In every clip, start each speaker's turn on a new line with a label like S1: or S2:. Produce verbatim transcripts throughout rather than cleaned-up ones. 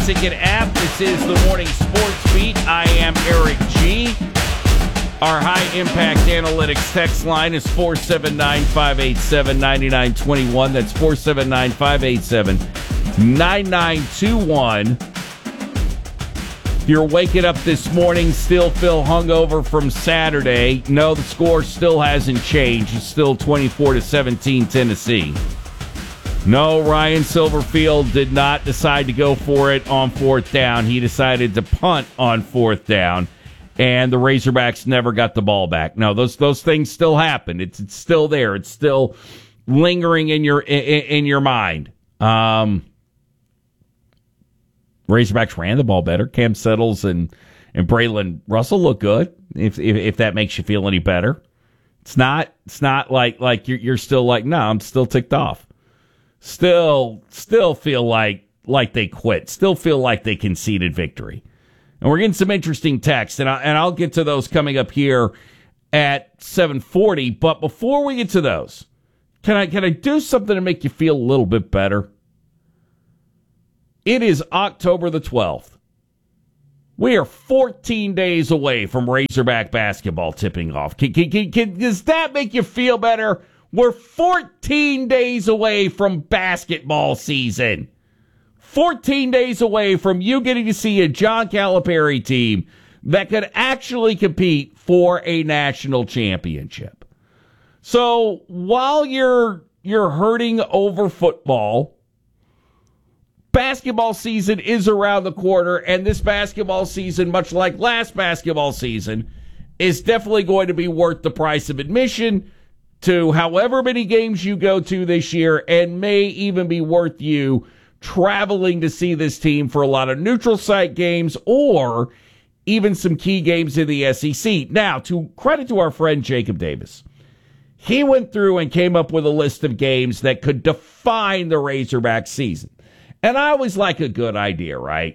S1: Ticket app. This is the Morning Sports Beat. I am Eric G. Our high-impact analytics text line is four seven nine, five eight seven, nine nine two one. That's four seven nine, five eight seven, nine nine two one. If you're waking up this morning, still feel hungover from Saturday, no, the score still hasn't changed. It's still twenty-four to seventeen Tennessee. No, Ryan Silverfield did not decide to go for it on fourth down. He decided to punt on fourth down, and the Razorbacks never got the ball back. No, those those things still happen. It's it's still there. It's still lingering in your in, in your mind. Um, Razorbacks ran the ball better. Cam Settles and and Braylon Russell look good. If, if if that makes you feel any better, it's not it's not like like you're you're still like no, I'm still ticked off. Still, still feel like like they quit. Still feel like they conceded victory. And we're getting some interesting texts, and, I, and I'll get to those coming up here at seven forty. But before we get to those, can I can I do something to make you feel a little bit better? It is October the twelfth. We are fourteen days away from Razorback basketball tipping off. Can, can, can, can, does that make you feel better? We're fourteen days away from basketball season. fourteen days away from you getting to see a John Calipari team that could actually compete for a national championship. So while you're you're hurting over football, basketball season is around the corner, and this basketball season, much like last basketball season, is definitely going to be worth the price of admission to however many games you go to this year, and may even be worth you traveling to see this team for a lot of neutral site games or even some key games in the S E C. Now, to credit to our friend Jacob Davis, he went through and came up with a list of games that could define the Razorback season. And I always like a good idea, right?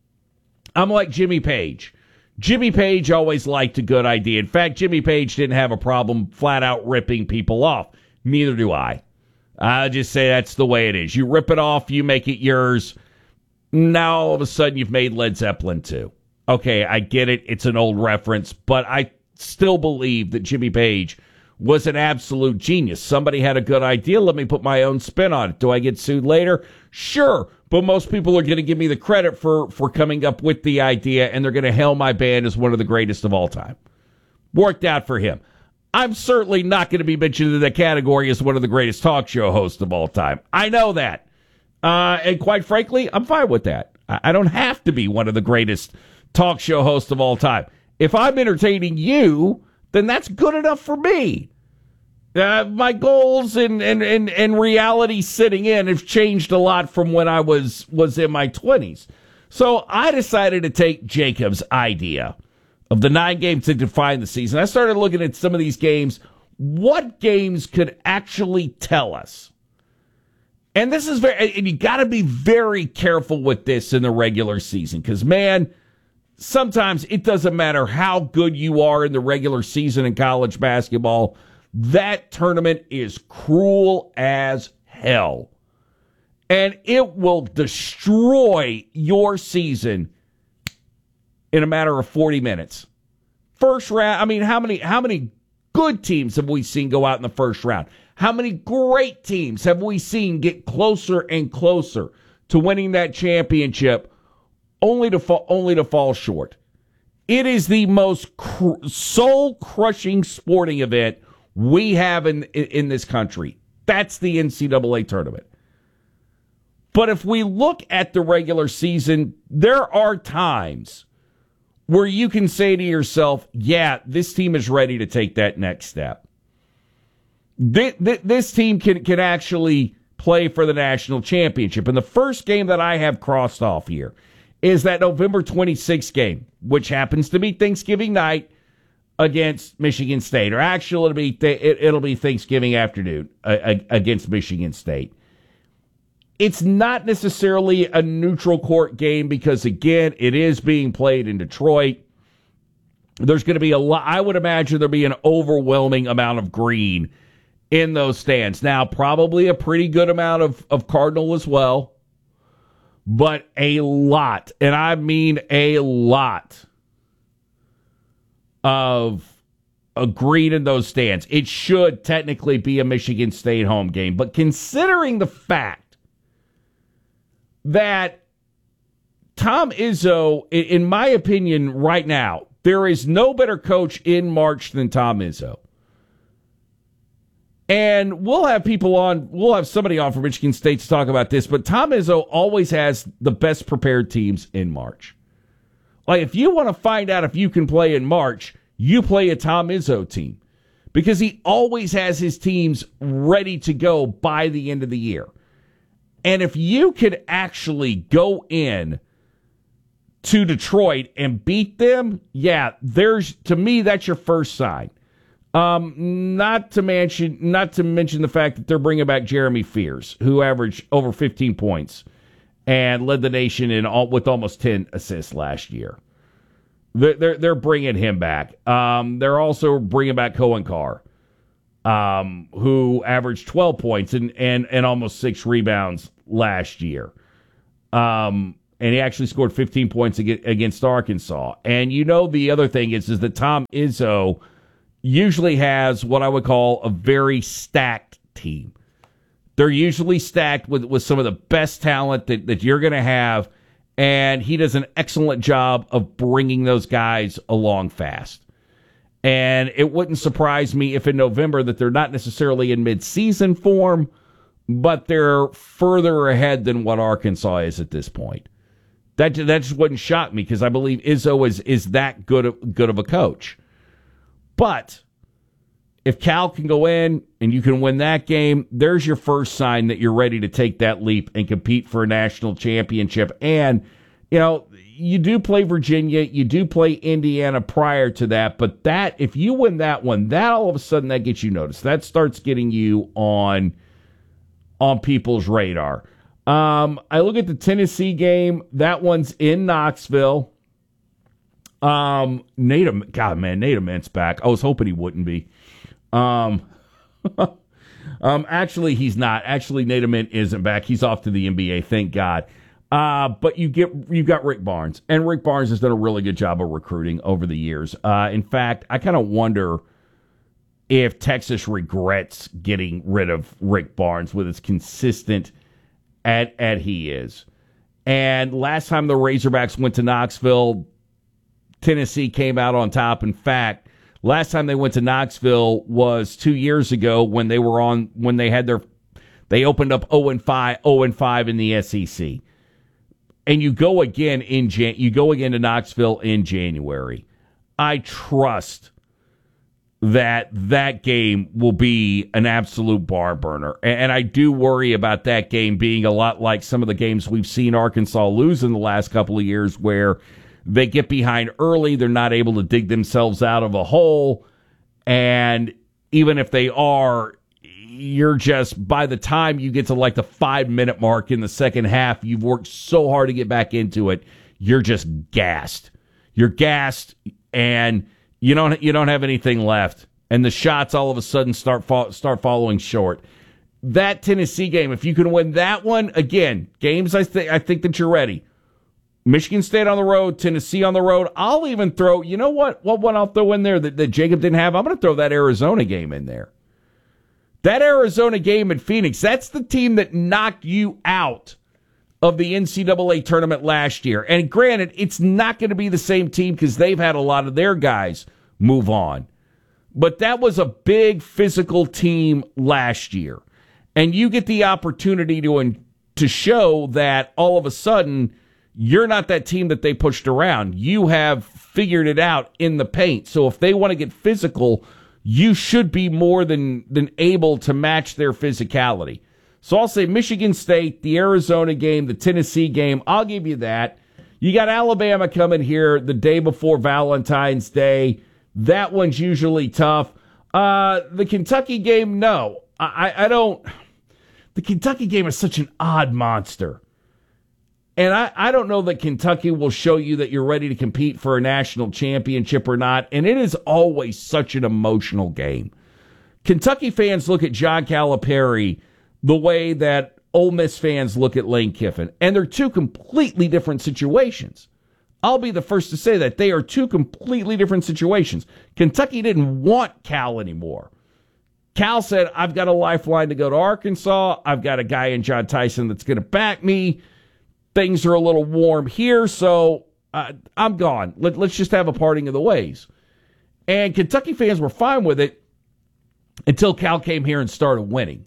S1: I'm like Jimmy Page. Jimmy Page always liked a good idea. In fact, Jimmy Page didn't have a problem flat out ripping people off. Neither do I. I just say that's the way it is. You rip it off, you make it yours. Now all of a sudden you've made Led Zeppelin too. Okay, I get it. It's an old reference, but I still believe that Jimmy Page was an absolute genius. Somebody had a good idea. Let me put my own spin on it. Do I get sued later? Sure. But most people are going to give me the credit for, for coming up with the idea, and they're going to hail my band as one of the greatest of all time. Worked out for him. I'm certainly not going to be mentioned in the category as one of the greatest talk show hosts of all time. I know that. Uh, and quite frankly, I'm fine with that. I, I don't have to be one of the greatest talk show hosts of all time. If I'm entertaining you, then that's good enough for me. Uh, my goals and, and, and, and reality sitting in have changed a lot from when I was, was in my twenties. So I decided to take Jacob's idea of the nine games to define the season. I started looking at some of these games. What games could actually tell us? And this is very, and you got to be very careful with this in the regular season, because, man, sometimes it doesn't matter how good you are in the regular season in college basketball. That tournament is cruel as hell. And it will destroy your season in a matter of forty minutes. First round, I mean, how many how many good teams have we seen go out in the first round? How many great teams have we seen get closer and closer to winning that championship only to fall, only to fall short? It is the most cr- soul-crushing sporting event we have in, in this country. That's the N C double A tournament. But if we look at the regular season, there are times where you can say to yourself, yeah, this team is ready to take that next step. This, this team can, can actually play for the national championship. And the first game that I have crossed off here is that November twenty-sixth game, which happens to be Thanksgiving night against Michigan State. Or actually, it'll be, th- it'll be Thanksgiving afternoon uh, against Michigan State. It's not necessarily a neutral court game because, again, it is being played in Detroit. There's going to be a lot. I would imagine there'll be an overwhelming amount of green in those stands. Now, probably a pretty good amount of, of Cardinal as well. but a lot, and I mean a lot, of agreed in those stands. It should technically be a Michigan State home game, but considering the fact that Tom Izzo, in my opinion, right now, there is no better coach in March than Tom Izzo. And we'll have people on, we'll have somebody on from Michigan State to talk about this, but Tom Izzo always has the best prepared teams in March. Like, if you want to find out if you can play in March, you play a Tom Izzo team. Because he always has his teams ready to go by the end of the year. And if you could actually go in to Detroit and beat them, yeah, there's, to me, that's your first sign. Um, not to mention, not to mention the fact that they're bringing back Jeremy Fears, who averaged over fifteen points and led the nation in all, with almost ten assists last year. They're they're, they're bringing him back. Um, they're also bringing back Cohen Carr, um, who averaged twelve points and and and almost six rebounds last year. Um. And he actually scored fifteen points against Arkansas. And you know the other thing is, is that Tom Izzo usually has what I would call a very stacked team. They're usually stacked with, with some of the best talent that, that you're going to have, and he does an excellent job of bringing those guys along fast. And it wouldn't surprise me if in November that they're not necessarily in mid-season form, but they're further ahead than what Arkansas is at this point. That that just wouldn't shock me because I believe Izzo is is that good of, good of a coach. But if Cal can go in and you can win that game, there's your first sign that you're ready to take that leap and compete for a national championship. And, you know, you do play Virginia, you do play Indiana prior to that, but that, if you win that one, that all of a sudden that gets you noticed. That starts getting you on, on people's radar. Um, I look at the Tennessee game. That one's in Knoxville. Um, Nate, God, man, Nate Ament's back. I was hoping he wouldn't be. Um, um, actually, he's not. Actually, Nate Ament isn't back. He's off to the N B A. Thank God. Uh, but you get you've got Rick Barnes, and Rick Barnes has done a really good job of recruiting over the years. Uh, in fact, I kind of wonder if Texas regrets getting rid of Rick Barnes with as consistent at at he is. And last time the Razorbacks went to Knoxville, Tennessee came out on top. In fact, last time they went to Knoxville was two years ago when they were on when they had their they opened up oh and five in the S E C. And you go again in Jan, you go again to Knoxville in January. I trust that that game will be an absolute bar burner. And I do worry about that game being a lot like some of the games we've seen Arkansas lose in the last couple of years where they get behind early, they're not able to dig themselves out of a hole, and even if they are, you're just, by the time you get to like the five-minute mark in the second half, you've worked so hard to get back into it, you're just gassed. You're gassed, and You don't you don't have anything left, and the shots all of a sudden start fo- start following short. That Tennessee game, if you can win that one, again, games I think I think that you're ready. Michigan State on the road, Tennessee on the road. I'll even throw, you know what? What one I'll throw in there that, that Jacob didn't have? I'm going to throw that Arizona game in there. That Arizona game in Phoenix, that's the team that knocked you out of the N C double A tournament last year. And granted, it's not going to be the same team because they've had a lot of their guys move on. But that was a big physical team last year. And you get the opportunity to, to show that all of a sudden you're not that team that they pushed around. You have figured it out in the paint. So if they want to get physical, you should be more than, than able to match their physicality. So I'll say Michigan State, the Arizona game, the Tennessee game, I'll give you that. You got Alabama coming here the day before Valentine's Day. That one's usually tough. Uh, the Kentucky game, no. I, I don't. The Kentucky game is such an odd monster. And I, I don't know that Kentucky will show you that you're ready to compete for a national championship or not. And it is always such an emotional game. Kentucky fans look at John Calipari the way that Ole Miss fans look at Lane Kiffin, and they're two completely different situations. I'll be the first to say that. They are two completely different situations. Kentucky didn't want Cal anymore. Cal said, I've got a lifeline to go to Arkansas. I've got a guy in John Tyson that's going to back me. Things are a little warm here, so uh, I'm gone. Let, let's just have a parting of the ways. And Kentucky fans were fine with it until Cal came here and started winning.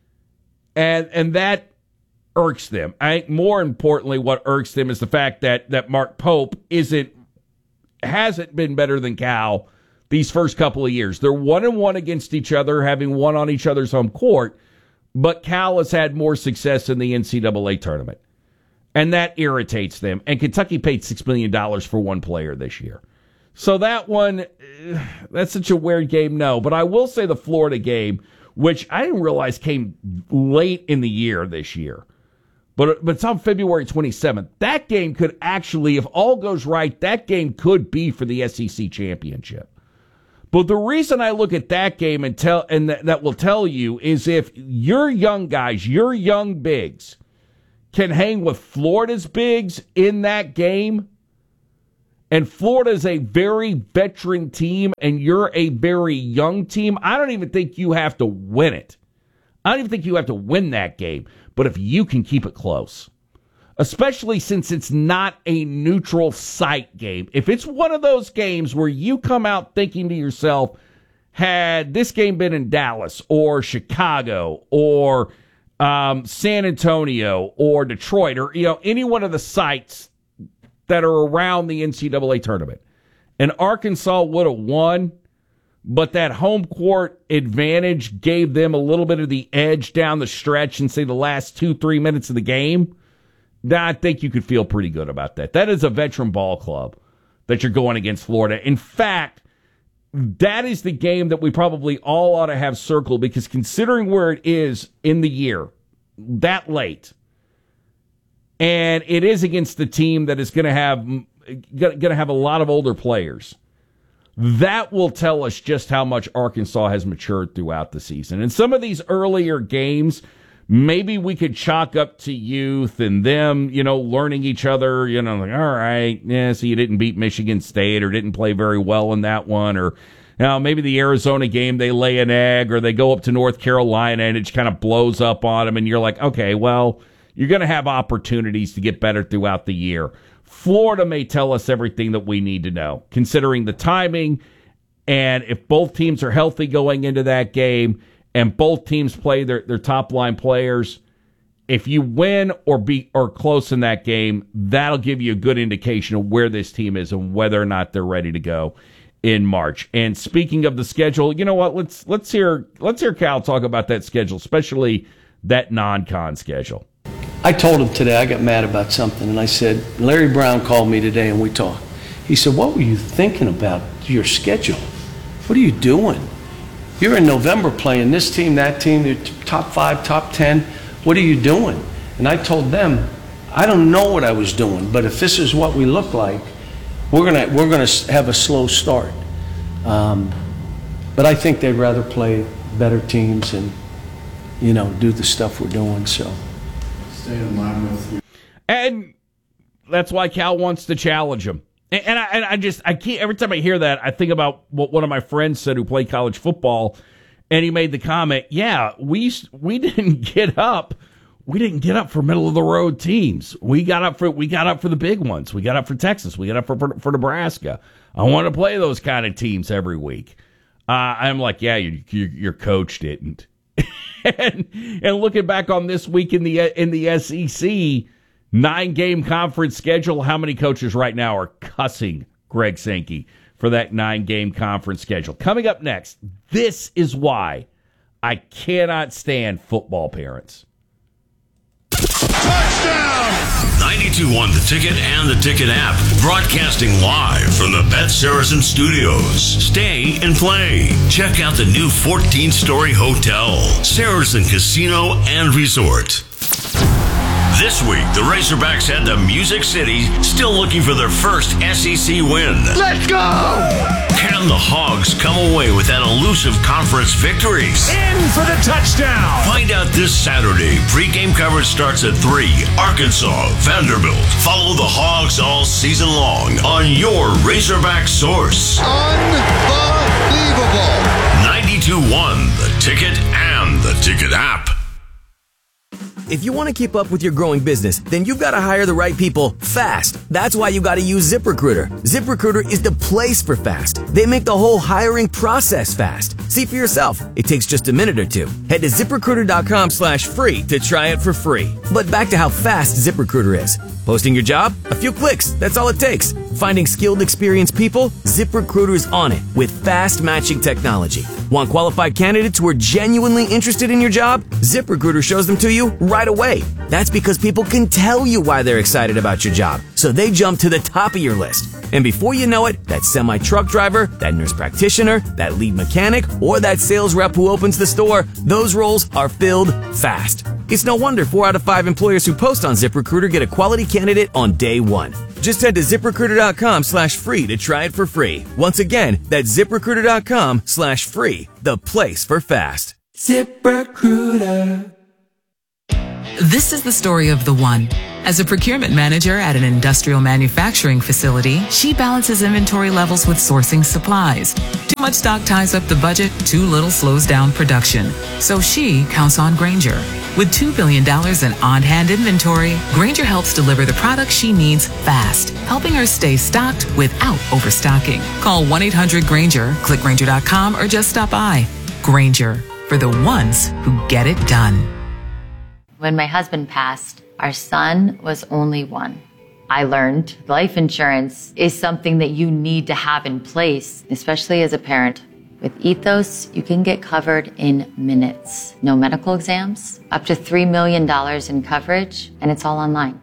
S1: And and that irks them. I think more importantly, what irks them is the fact that that Mark Pope isn't hasn't been better than Cal these first couple of years. They're one and one against each other, having won on each other's home court, but Cal has had more success in the N C double A tournament. And that irritates them. And Kentucky paid six million dollars for one player this year. So that one, that's such a weird game, no. But I will say the Florida game, which I didn't realize came late in the year this year. But, but it's on February twenty-seventh. That game could actually, if all goes right, that game could be for the S E C championship. But the reason I look at that game and tell and that, that will tell you is if your young guys, your young bigs, can hang with Florida's bigs in that game, and Florida's a very veteran team and you're a very young team, I don't even think you have to win it. I don't even think you have to win that game. But if you can keep it close, especially since it's not a neutral site game, if it's one of those games where you come out thinking to yourself, had this game been in Dallas or Chicago or um, San Antonio or Detroit or, you know, any one of the sites that are around the N C double A tournament, and Arkansas would have won, but that home court advantage gave them a little bit of the edge down the stretch and say the last two, three minutes of the game, then I think you could feel pretty good about that. That is a veteran ball club that you're going against Florida. In fact, that is the game that we probably all ought to have circled, because considering where it is in the year, that late, and it is against the team that is going to have going to have a lot of older players, that will tell us just how much Arkansas has matured throughout the season. And some of these earlier games, maybe we could chalk up to youth and them, you know, learning each other, you know, like, all right, yeah, so you didn't beat Michigan State or didn't play very well in that one, or, you know, maybe the Arizona game, they lay an egg, or they go up to North Carolina and it just kind of blows up on them, and you're like, okay, well, you're going to have opportunities to get better throughout the year. Florida may tell us everything that we need to know, considering the timing, and if both teams are healthy going into that game, and both teams play their, their top-line players, if you win or be or close in that game, that'll give you a good indication of where this team is and whether or not they're ready to go in March. And speaking of the schedule, you know what? Let's let's hear let's hear Cal talk about that schedule, especially that non-con schedule.
S2: I told him today I got mad about something, and I said, Larry Brown called me today and we talked. He said, what were you thinking about your schedule? What are you doing? You're in November playing this team, that team, you're top five, top ten. What are you doing? And I told them, I don't know what I was doing, but if this is what we look like, we're gonna we're gonna have a slow start. Um, but I think they'd rather play better teams and, you know, do the stuff we're doing. So stay in line with you.
S1: And that's why Cal wants to challenge him. And, and, I, and I just, I can't, every time I hear that, I think about what one of my friends said who played college football, and he made the comment, yeah, we we didn't get up. We didn't get up for middle of the road teams. We got up for we got up for the big ones. We got up for Texas. We got up for for, for Nebraska. I want to play those kind of teams every week. Uh, I'm like, yeah, you, you, your coach didn't. and, and looking back on this week in the in the S E C, nine-game conference schedule, how many coaches right now are cussing Greg Sankey for that nine-game conference schedule? Coming up next, this is why I cannot stand football parents.
S3: Touchdown! ninety-two point one The Ticket and The Ticket app, broadcasting live from the Bet Saracen Studios. Stay and play. Check out the new fourteen-story hotel, Saracen Casino and Resort. This week, the Razorbacks head to Music City, still looking for their first S E C win.
S4: Let's go!
S3: Can the Hogs come away with that elusive conference victory?
S4: In for the touchdown!
S3: Find out this Saturday. Pre-game coverage starts at three. Arkansas, Vanderbilt. Follow the Hogs all season long on your Razorback source.
S4: Unbelievable!
S3: ninety-two one, The Ticket and the Ticket app.
S5: If you want to keep up with your growing business, then you've got to hire the right people fast. That's why you got to use ZipRecruiter. ZipRecruiter is the place for fast. They make the whole hiring process fast. See for yourself. It takes just a minute or two. Head to ZipRecruiter.com slash free to try it for free. But back to how fast ZipRecruiter is. Posting your job? A few clicks. That's all it takes. Finding skilled, experienced people? ZipRecruiter's on it with fast matching technology. Want qualified candidates who are genuinely interested in your job? ZipRecruiter shows them to you right away. That's because people can tell you why they're excited about your job, so they jump to the top of your list. And before you know it, that semi-truck driver, that nurse practitioner, that lead mechanic, or that sales rep who opens the store, those roles are filled fast. It's no wonder four out of five employers who post on ZipRecruiter get a quality candidate on day one. Just head to ZipRecruiter.com slash free to try it for free. Once again, that's ZipRecruiter.com slash free, the place for fast. ZipRecruiter.
S6: This is the story of the one. As a procurement manager at an industrial manufacturing facility, she balances inventory levels with sourcing supplies. Too much stock ties up the budget, too little slows down production. So she counts on Grainger. With two billion dollars in on-hand inventory, Grainger helps deliver the products she needs fast, helping her stay stocked without overstocking. Call one eight hundred Grainger, click Grainger dot com, or just stop by. Grainger, for the ones who get it done.
S7: When my husband passed, our son was only one. I learned life insurance is something that you need to have in place, especially as a parent. With Ethos, you can get covered in minutes. No medical exams, up to three million dollars in coverage, and it's all online.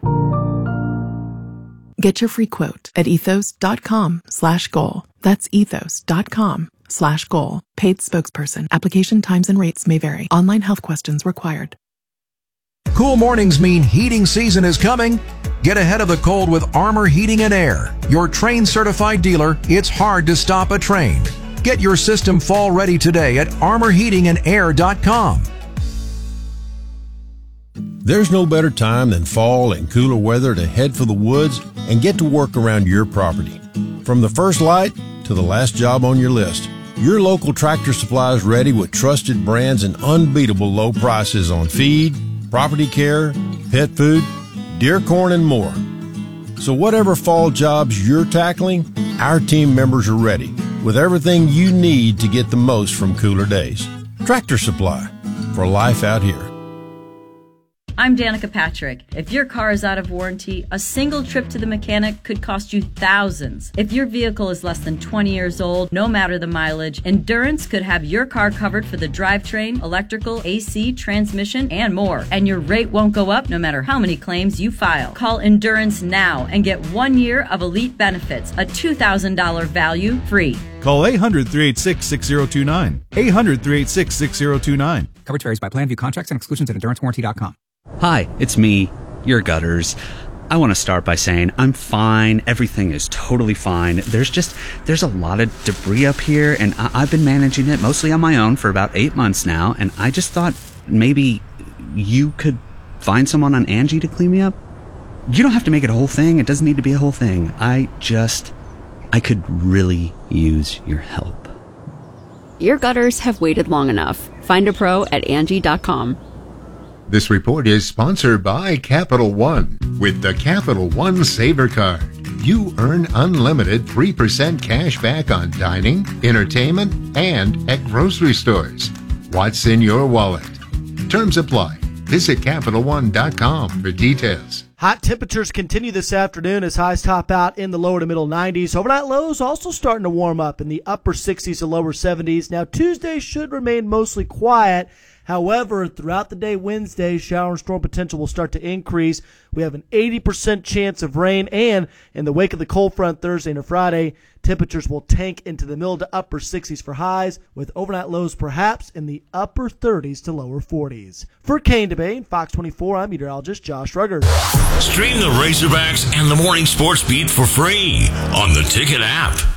S8: Get your free quote at ethos.com slash goal. That's ethos.com slash goal. Paid spokesperson. Application times and rates may vary. Online health questions required.
S9: Cool mornings mean heating season is coming. Get ahead of the cold with Armor Heating and Air. Your Trane certified dealer, it's hard to stop a train. Get your system fall ready today at armor heating and air dot com.
S10: There's no better time than fall and cooler weather to head for the woods and get to work around your property. From the first light to the last job on your list, your local Tractor Supply is ready with trusted brands and unbeatable low prices on feed, property care, pet food, deer corn, and more. So whatever fall jobs you're tackling, our team members are ready with everything you need to get the most from cooler days. Tractor Supply, for life out here.
S11: I'm Danica Patrick. If your car is out of warranty, a single trip to the mechanic could cost you thousands. If your vehicle is less than twenty years old, no matter the mileage, Endurance could have your car covered for the drivetrain, electrical, A C, transmission, and more. And your rate won't go up no matter how many claims you file. Call Endurance now and get one year of elite benefits, a two thousand dollars value free.
S12: Call eight hundred, three eight six, six zero two nine. eight hundred, three eight six, six zero two nine.
S13: Coverage varies by plan, view contracts and exclusions at endurance warranty dot com.
S14: Hi, it's me, your Gutters. I want to start by saying I'm fine. Everything is totally fine. There's just, there's a lot of debris up here, and I- I've been managing it mostly on my own for about eight months now, and I just thought maybe you could find someone on Angie to clean me up. You don't have to make it a whole thing. It doesn't need to be a whole thing. I just, I could really use your help.
S15: Your gutters have waited long enough. Find a pro at Angie dot com.
S16: This report is sponsored by Capital One. With the Capital One Saver Card, you earn unlimited three percent cash back on dining, entertainment, and at grocery stores. What's in your wallet? Terms apply. Visit Capital One dot com for details.
S17: Hot temperatures continue this afternoon as highs top out in the lower to middle nineties. Overnight lows also starting to warm up in the upper sixties to lower seventies. Now, Tuesday should remain mostly quiet However, throughout the day Wednesday, shower and storm potential will start to increase. We have an eighty percent chance of rain, and in the wake of the cold front Thursday and Friday, temperatures will tank into the middle to upper sixties for highs, with overnight lows perhaps in the upper thirties to lower forties. For Kane Debate, Fox twenty-four, I'm meteorologist Josh Ruggers.
S3: Stream the Razorbacks and the Morning Sports Beat for free on the Ticket app.